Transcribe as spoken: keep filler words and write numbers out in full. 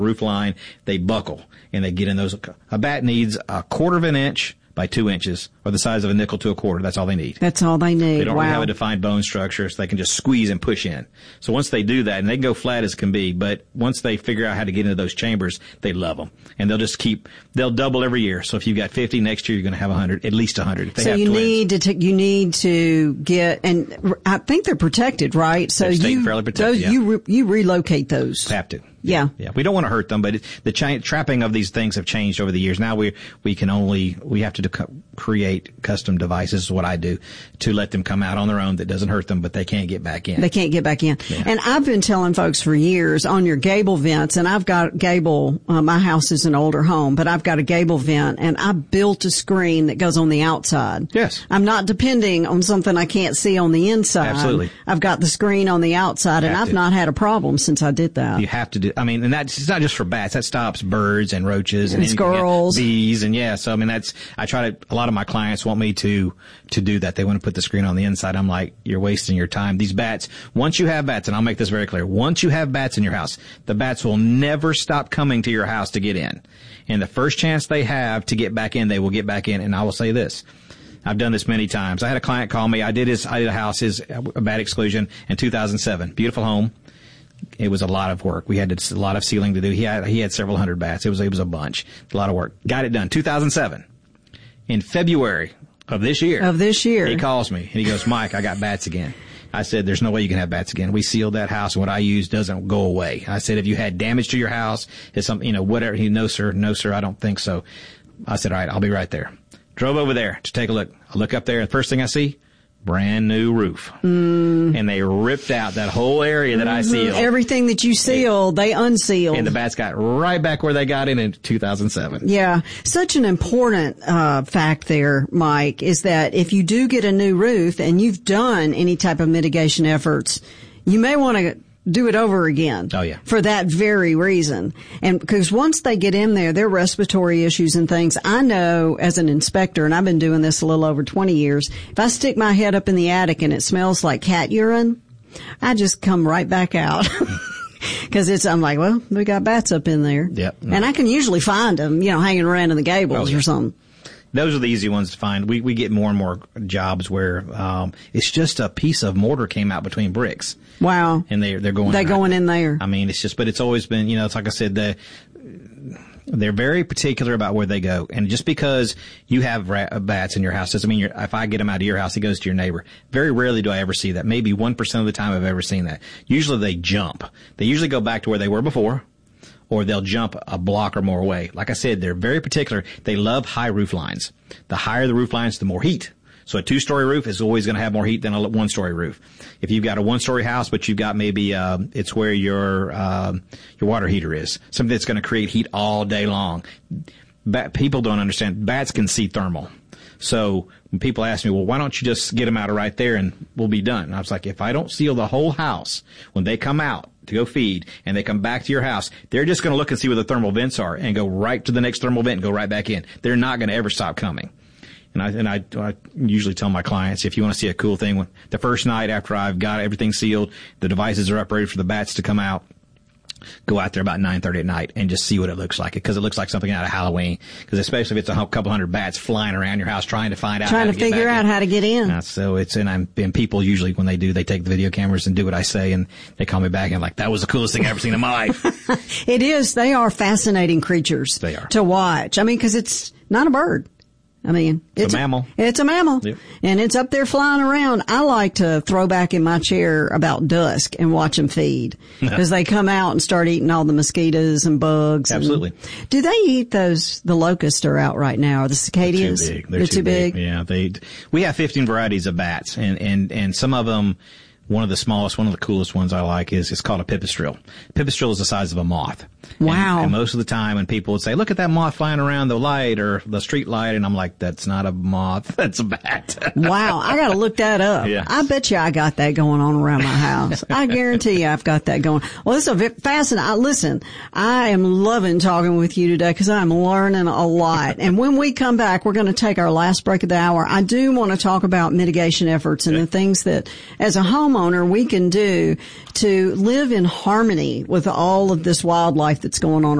roof line, they buckle and they get in those. A bat needs a quarter of an inch by two inches, or the size of a nickel to a quarter. That's all they need. That's all they need. They don't wow. really have a defined bone structure, so they can just squeeze and push in. So once they do that, and they can go flat as can be, but once they figure out how to get into those chambers, they love them. And they'll just keep, they'll double every year. So if you've got fifty, next year you're going to have one hundred, at least one hundred. If they so have you twins. need to, t- you need to get, and I think they're protected, right? So They're state you, fairly protected, those, yeah. you, re- you relocate those. Have to. Yeah. Yeah. We don't want to hurt them, but it, the chi- trapping of these things have changed over the years. Now we, we can only, we have to do, create custom devices, is what I do, to let them come out on their own that doesn't hurt them, but they can't get back in. They can't get back in. Yeah. And I've been telling folks for years on your gable vents, and I've got gable, uh, my house is an older home, but I've got a gable vent, and I built a screen that goes on the outside. Yes. I'm not depending on something I can't see on the inside. Absolutely. I've got the screen on the outside, and Have I've to. not had a problem since I did that. You have to do, I mean, and that's, it's not just for bats. That stops birds and roaches and, And anything else, squirrels. bees, and yeah. So I mean, that's, I try to, a lot of my clients want me to, to do that. They want to put the screen on the inside. I'm like, you're wasting your time. These bats, once you have bats, and I'll make this very clear, once you have bats in your house, the bats will never stop coming to your house to get in. And the first chance they have to get back in, they will get back in. And I will say this. I've done this many times. I had a client call me. I did his, I did a house, his a bat exclusion in two thousand seven. Beautiful home. It was a lot of work. We had a lot of sealing to do. He had, he had several hundred bats. It was, it was a bunch. A lot of work. Got it done. two thousand seven. In February of this year. Of this year. He calls me and he goes, Mike, I got bats again. I said, there's no way you can have bats again. We sealed that house, and what I use doesn't go away. I said, have you had damage to your house? Is something, you know, whatever. He, no, sir. No, sir. I don't think so. I said, all right, I'll be right there. Drove over there to take a look. I look up there, and the first thing I see, brand new roof. Mm. And they ripped out that whole area that I sealed. Everything that you sealed, they unsealed. And the bats got right back where they got in in two thousand seven. Yeah. Such an important uh fact there, Mike, is that if you do get a new roof and you've done any type of mitigation efforts, you may want to do it over again. Oh, yeah. For that very reason. And because once they get in there, their respiratory issues and things, I know as an inspector, and I've been doing this a little over twenty years, if I stick my head up in the attic and it smells like cat urine, I just come right back out. Because it's, I'm like, well, we got bats up in there. Yep. And I can usually find them, you know, hanging around in the gables Oh, yeah. or something. Those are the easy ones to find. We we get more and more jobs where um it's just a piece of mortar came out between bricks. Wow. And they they're going They're right going in there. I mean, it's just, but it's always been, you know, it's like I said, the they're very particular about where they go. And just because you have rat, bats in your house doesn't mean you're, if I get them out of your house, it goes to your neighbor. Very rarely do I ever see that. Maybe one percent of the time I've ever seen that. Usually they jump. They usually go back to where they were before, or they'll jump a block or more away. Like I said, they're very particular. They love high roof lines. The higher the roof lines, the more heat. So a two-story roof is always going to have more heat than a one-story roof. If you've got a one-story house, but you've got maybe uh, it's where your uh, your water heater is, something that's going to create heat all day long. Bat, people don't understand. Bats can see thermal. So when people ask me, well, why don't you just get them out of right there and we'll be done? And I was like, if I don't seal the whole house, when they come out to go feed and they come back to your house, they're just going to look and see where the thermal vents are and go right to the next thermal vent and go right back in. They're not going to ever stop coming. And I, and I, I usually tell my clients, if you want to see a cool thing, when the first night after I've got everything sealed, the devices are up ready for the bats to come out, go out there about nine thirty at night and just see what it looks like. Because it looks like something out of Halloween. Because especially if it's a couple hundred bats flying around your house trying to find out Trying how to, to figure out in. how to get in. Uh, so it's, and I'm, and people usually when they do, they take the video cameras and do what I say and they call me back and like, that was the coolest thing I've ever seen in my life. It is. They are fascinating creatures. They are. To watch. I mean, because it's not a bird. I mean, it's, it's a mammal. It's a mammal. Yep. And it's up there flying around. I like to throw back in my chair about dusk and watch them feed. Because they come out and start eating all the mosquitoes and bugs. Absolutely. And do they eat those, the locusts are out right now, or the cicadas? They're too big. They're, They're too, too big. big. Yeah, they, we have fifteen varieties of bats and, and, and some of them, one of the smallest, one of the coolest ones I like is, it's called a pipistrelle. Pipistrelle is the size of a moth. Wow. And, and most of the time when people would say, look at that moth flying around the light or the street light, and I'm like, that's not a moth, that's a bat. Wow, I gotta look that up. Yeah. I bet you I got that going on around my house. I guarantee you I've got that going. Well, it's a fascinating, listen, I am loving talking with you today because I'm learning a lot. And when we come back, we're going to take our last break of the hour. I do want to talk about mitigation efforts and the things that as a homeowner we can do to live in harmony with all of this wildlife that's going on